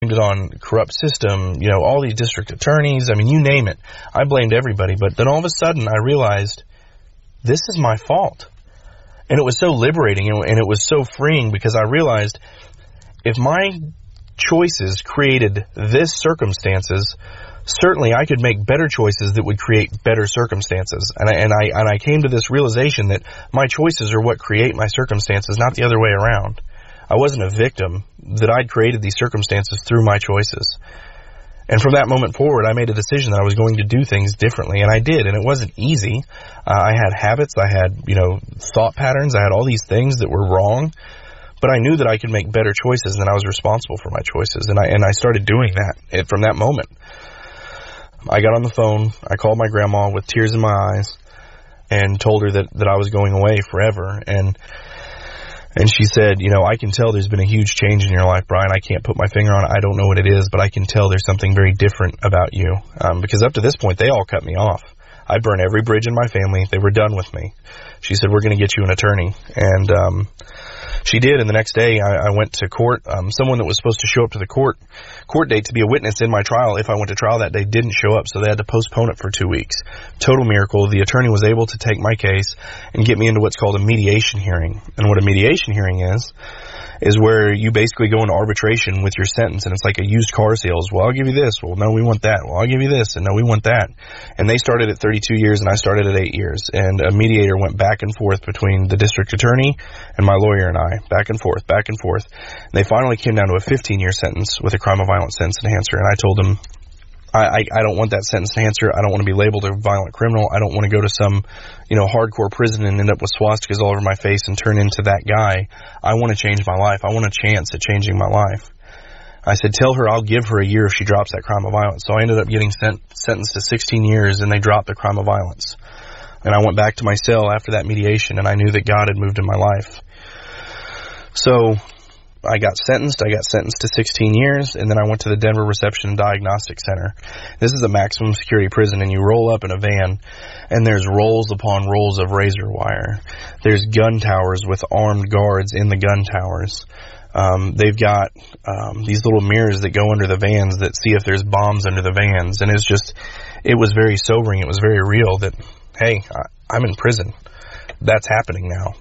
blamed it on corrupt system, all these district attorneys, you name it. I blamed everybody, but then all of a sudden I realized this is my fault. And it was so liberating and it was so freeing because I realized if my choices created this circumstances, certainly I could make better choices that would create better circumstances. And I came to this realization that my choices are what create my circumstances, not the other way around. I wasn't a victim, that I'd created these circumstances through my choices. And from that moment forward, I made a decision that I was going to do things differently, and I did, and it wasn't easy. I had habits, I had, thought patterns, I had all these things that were wrong, but I knew that I could make better choices, and I was responsible for my choices, and I started doing that from that moment. I got on the phone, I called my grandma with tears in my eyes, and told her that I was going away forever, and she said, I can tell there's been a huge change in your life, Brian. I can't put my finger on it. I don't know what it is, but I can tell there's something very different about you. Because up to this point, they all cut me off. I burned every bridge in my family. They were done with me. She said, we're going to get you an attorney. And she did, and the next day I went to court. Someone that was supposed to show up to the court date to be a witness in my trial, if I went to trial that day, didn't show up, so they had to postpone it for 2 weeks. Total miracle. The attorney was able to take my case and get me into what's called a mediation hearing. And what a mediation hearing is where you basically go into arbitration with your sentence, and it's like a used car sales. Well, I'll give you this. Well, no, we want that. Well, I'll give you this, and no, we want that. And they started at 32 years, and I started at 8 years. And a mediator went back and forth between the district attorney and my lawyer and I, back and forth, back and forth. And they finally came down to a 15-year sentence with a crime of violence sentence enhancer. And I told them, I don't want that sentence enhancer. I don't want to be labeled a violent criminal. I don't want to go to some, hardcore prison and end up with swastikas all over my face and turn into that guy. I want to change my life. I want a chance at changing my life. I said, tell her I'll give her a year if she drops that crime of violence. So I ended up getting sentenced to 16 years, and they dropped the crime of violence. And I went back to my cell after that mediation, and I knew that God had moved in my life. So I got sentenced to 16 years, and then I went to the Denver Reception and Diagnostic Center. This is a maximum security prison, and you roll up in a van, and there's rolls upon rolls of razor wire. There's gun towers with armed guards in the gun towers. They've got these little mirrors that go under the vans that see if there's bombs under the vans, and it was very sobering. It was very real that, hey, I'm in prison. That's happening now.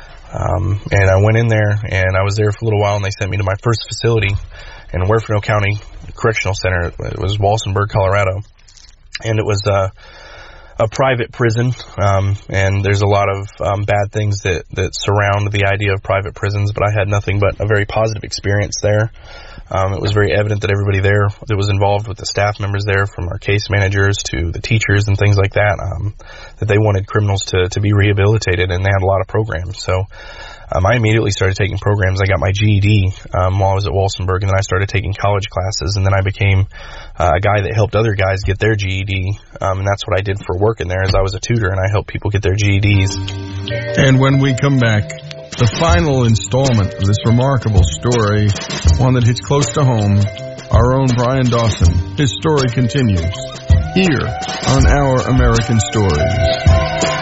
And I went in there, and I was there for a little while, and they sent me to my first facility in Huerfano County Correctional Center. It was Walsenburg, Colorado. And it was a private prison, and there's a lot of bad things that surround the idea of private prisons, but I had nothing but a very positive experience there. It was very evident that everybody there that was involved with the staff members there, from our case managers to the teachers and things like that, that they wanted criminals to be rehabilitated, and they had a lot of programs. So I immediately started taking programs. I got my GED while I was at Walsenburg, and then I started taking college classes, and then I became a guy that helped other guys get their GED, and that's what I did for work in there, as I was a tutor, and I helped people get their GEDs. And when we come back, the final installment of this remarkable story, one that hits close to home, our own Brian Dawson. His story continues here on Our American Stories.